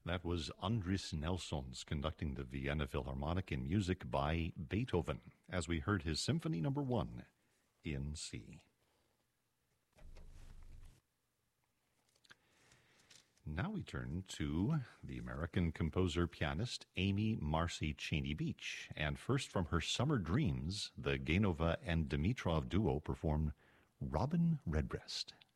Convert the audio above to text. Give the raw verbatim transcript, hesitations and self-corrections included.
That was Andris Nelsons conducting the Vienna Philharmonic in music by Beethoven, as we heard his Symphony Number One in C. Now we turn to the American composer-pianist Amy Marcy Cheney Beach, and first from her Summer Dreams, the Gaynova and Dimitrov duo performed Robin Redbreast.